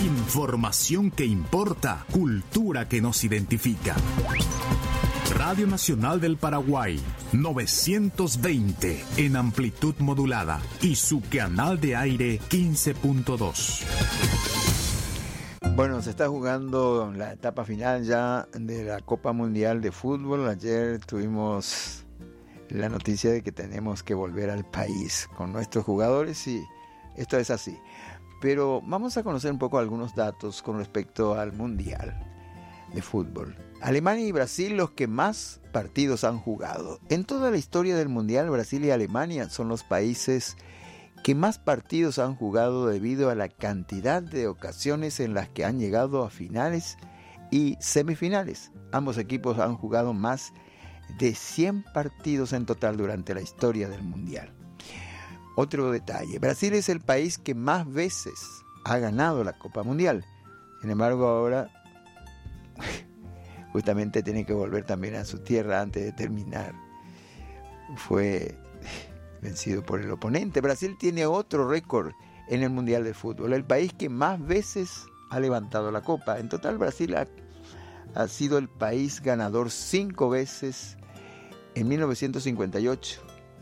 Información que importa, cultura que nos identifica. Radio Nacional del Paraguay, 920 en amplitud modulada y su canal de aire 15.2. Bueno, se está jugando la etapa final ya de la Copa Mundial de Fútbol. Ayer tuvimos la noticia de que tenemos que volver al país con nuestros jugadores y esto es así. Pero vamos a conocer un poco algunos datos con respecto al Mundial de Fútbol. Alemania y Brasil los que más partidos han jugado. En toda la historia del Mundial, Brasil y Alemania son los países que más partidos han jugado debido a la cantidad de ocasiones en las que han llegado a finales y semifinales. Ambos equipos han jugado más de 100 partidos en total durante la historia del Mundial. Otro detalle, Brasil es el país que más veces ha ganado la Copa Mundial. Sin embargo, ahora justamente tiene que volver también a su tierra antes de terminar. Fue vencido por el oponente. Brasil tiene otro récord en el Mundial de Fútbol, el país que más veces ha levantado la copa. En total, Brasil ha sido el país ganador 5 veces en 1958,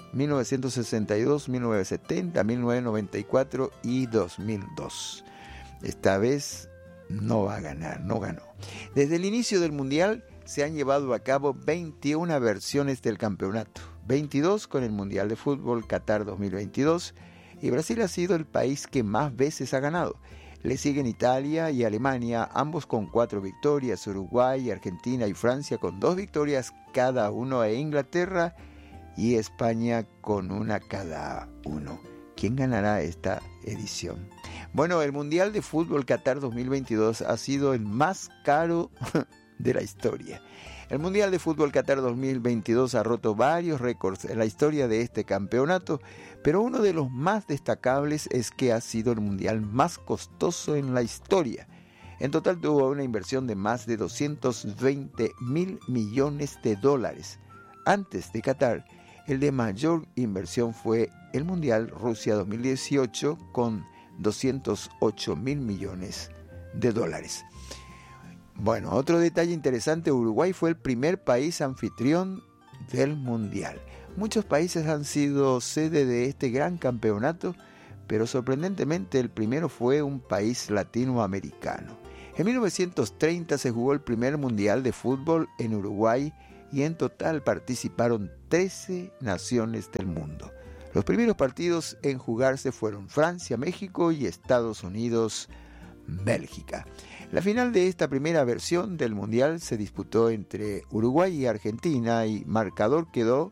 1962, 1970, 1994 y 2002. Esta vez no va a ganar, no ganó. Desde el inicio del Mundial se han llevado a cabo 21 versiones del campeonato, 22 con el Mundial de Fútbol Qatar 2022, y Brasil ha sido el país que más veces ha ganado. Le siguen Italia y Alemania, ambos con 4 victorias, Uruguay, Argentina y Francia con 2 victorias cada uno, e Inglaterra y España con 1 cada uno. ¿Quién ganará esta edición? Bueno, el Mundial de Fútbol Qatar 2022 ha sido el más caro de la historia. El Mundial de Fútbol Qatar 2022 ha roto varios récords en la historia de este campeonato, pero uno de los más destacables es que ha sido el Mundial más costoso en la historia. En total tuvo una inversión de más de 220.000 millones de dólares. Antes de Qatar, el de mayor inversión fue el Mundial Rusia 2018 con 208.000 millones de dólares. Bueno, otro detalle interesante, Uruguay fue el primer país anfitrión del Mundial. Muchos países han sido sede de este gran campeonato, pero sorprendentemente el primero fue un país latinoamericano. En 1930 se jugó el primer Mundial de Fútbol en Uruguay y en total participaron 13 naciones del mundo. Los primeros partidos en jugarse fueron Francia, México y Estados Unidos, Bélgica. La final de esta primera versión del Mundial se disputó entre Uruguay y Argentina y el marcador quedó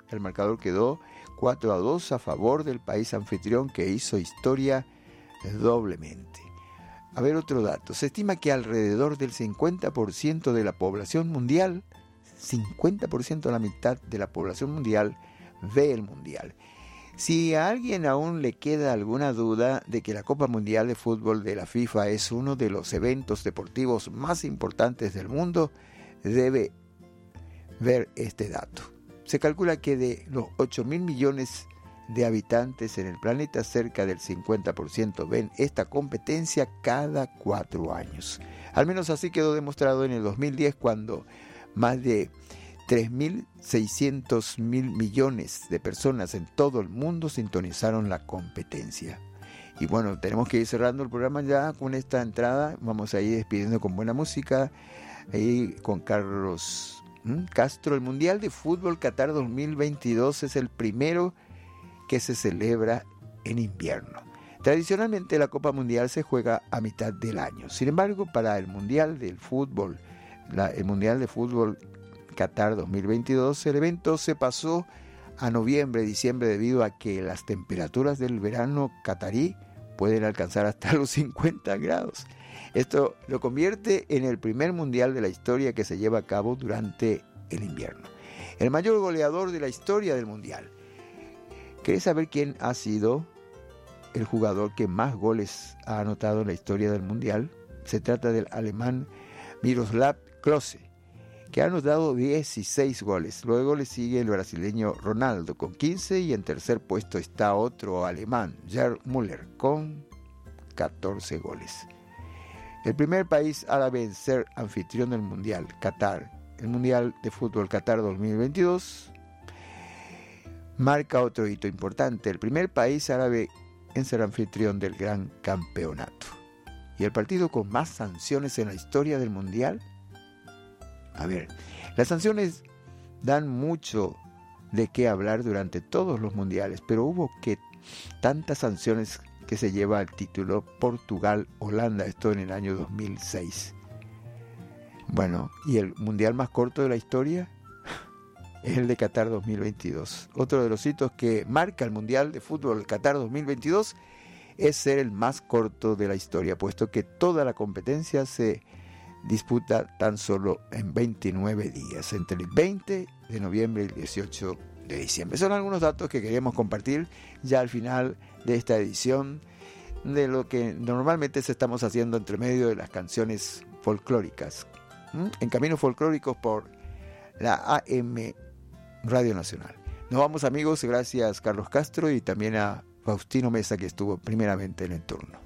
4-2 a favor del país anfitrión, que hizo historia doblemente. A ver, otro dato. Se estima que alrededor del 50% de la población mundial, 50% de la mitad de la población mundial, ve el Mundial. Si a alguien aún le queda alguna duda de que la Copa Mundial de Fútbol de la FIFA es uno de los eventos deportivos más importantes del mundo, debe ver este dato. Se calcula que de los 8.000 millones de habitantes en el planeta, cerca del 50% ven esta competencia cada 4 años. Al menos así quedó demostrado en el 2010, cuando más de 3.600.000 millones de personas en todo el mundo sintonizaron la competencia. Y bueno, tenemos que ir cerrando el programa ya con esta entrada. Vamos a ir despidiendo con buena música. Ahí con Carlos Castro. El Mundial de Fútbol Qatar 2022 es el primero que se celebra en invierno. Tradicionalmente la Copa Mundial se juega a mitad del año. Sin embargo, para el Mundial del Fútbol, el Mundial de Fútbol Qatar 2022, el evento se pasó a noviembre, diciembre, debido a que las temperaturas del verano catarí pueden alcanzar hasta los 50 grados. Esto lo convierte en el primer mundial de la historia que se lleva a cabo durante el invierno. El mayor goleador de la historia del mundial. ¿Querés saber quién ha sido el jugador que más goles ha anotado en la historia del mundial? Se trata del alemán Miroslav Klose, que ha anotado 16 goles. Luego le sigue el brasileño Ronaldo con 15 y en tercer puesto está otro alemán, Gerd Müller, con 14 goles. El primer país árabe en ser anfitrión del Mundial, Qatar. El Mundial de Fútbol Qatar 2022 marca otro hito importante. El primer país árabe en ser anfitrión del gran campeonato. ¿Y el partido con más sanciones en la historia del Mundial? A ver, las sanciones dan mucho de qué hablar durante todos los mundiales, pero hubo tantas sanciones que se lleva el título Portugal-Holanda, esto en el año 2006. Bueno, ¿y el mundial más corto de la historia? Es el de Qatar 2022. Otro de los hitos que marca el Mundial de Fútbol Qatar 2022 es ser el más corto de la historia, puesto que toda la competencia se disputa tan solo en 29 días, entre el 20 de noviembre y el 18 de diciembre. Son algunos datos que queremos compartir ya al final de esta edición de lo que normalmente estamos haciendo entre medio de las canciones folclóricas, en Caminos Folclóricos por la AM Radio Nacional. Nos vamos, amigos, gracias Carlos Castro y también a Faustino Mesa, que estuvo primeramente en el turno.